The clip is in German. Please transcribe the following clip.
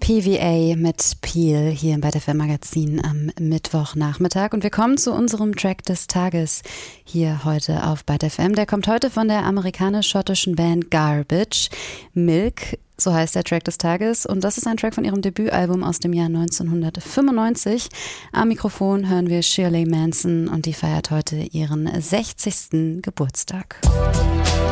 PVA mit Peel hier bei der FM Magazin am Mittwochnachmittag. Und wir kommen zu unserem Track des Tages hier heute auf BITE FM. Der kommt heute von der amerikanisch-schottischen Band Garbage. Milk, so heißt der Track des Tages. Und das ist ein Track von ihrem Debütalbum aus dem Jahr 1995. Am Mikrofon hören wir Shirley Manson und die feiert heute ihren 60. Geburtstag.